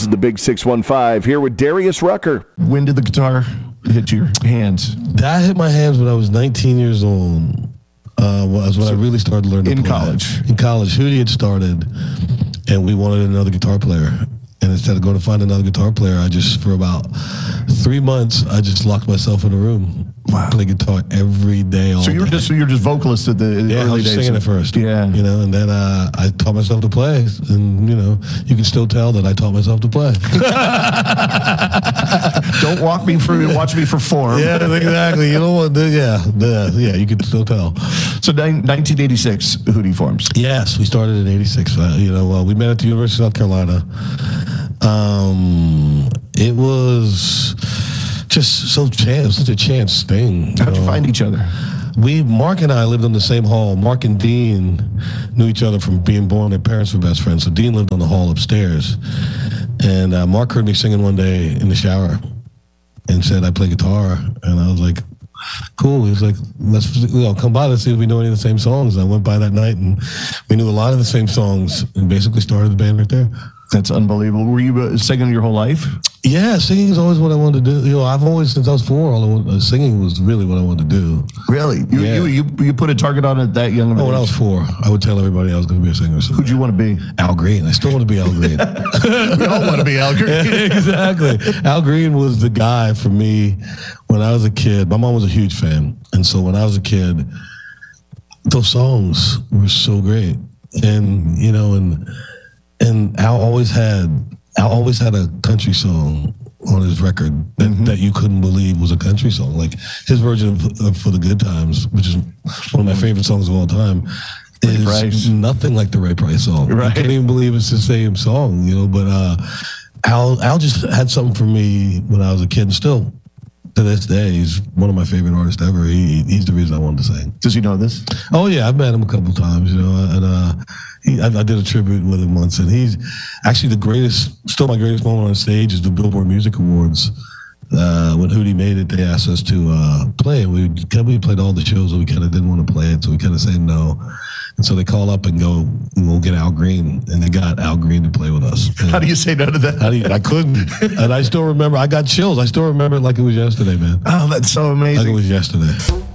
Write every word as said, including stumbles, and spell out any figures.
is the Big six one five here with Darius Rucker. When did the guitar hit your hands? That hit my hands when I was nineteen years old. Uh, was when so I really started learning in to play. college. In college, Hootie had started, and we wanted another guitar player. And instead of going to find another guitar player, I just, for about three months, I just locked myself in a room. Wow. Play guitar every day, all So you were day. just so you were just vocalist at the yeah, early I was days. singing at first. Yeah. You know, and then uh, I taught myself to play. And, you know, you can still tell that I taught myself to play. Don't walk me through, watch me for form. Yeah, exactly. You know what? Yeah, yeah, yeah, you can still tell. So nineteen eighty-six, Hootie forms. Yes, we started in eighty-six. Uh, you know, uh, we met at the University of South Carolina. Um, it was just so chance, such a chance thing. How'd you know? find each other? We, Mark and I lived in the same hall. Mark and Dean knew each other from being born. Their parents were best friends. So Dean lived on the hall upstairs. And uh, Mark heard me singing one day in the shower and said, I play guitar. And I was like, cool. He was like, let's you know, come by, let's see if we know any of the same songs. And I went by that night and we knew a lot of the same songs and basically started the band right there. That's unbelievable. Were you uh, singing your whole life? Yeah, singing is always what I wanted to do. You know, I've always, since I was four, all I wanted, uh, singing was really what I wanted to do. Really? You, Yeah. you, you, you put a target on it that young of an Oh, when I age? was four, I would tell everybody I was going to be a singer. So Who'd you want to be? Al Green. I still want to be Al Green. We all want to be Al Green. Exactly. Al Green was the guy for me when I was a kid. My mom was a huge fan. And so when I was a kid, those songs were so great. And, you know, and and Al always had Al always had a country song on his record that, mm-hmm. that you couldn't believe was a country song. Like his version of, of For the Good Times, which is one of my favorite songs of all time, Ray is Price. nothing like the Ray Price song. Right. I can't even believe it's the same song, you know, but uh, Al Al just had something for me when I was a kid, and still to this day, he's one of my favorite artists ever. He, he's the reason I wanted to sing. Does he know this? Oh yeah, I've met him a couple times, you know, and uh, he, I, I did a tribute with him once, and he's actually the greatest, still my greatest moment on stage is the Billboard Music Awards. Uh, when Hootie made it, they asked us to uh, play, and we we played all the shows, and we kind of didn't want to play it, so we kind of said no. And so they call up and go, we'll get Al Green, and they got Al Green to play with us. And How do you say no to that? How do you, I couldn't, and I still remember. I got chills. I still remember it like it was yesterday, man. Oh, that's so amazing. Like it was yesterday.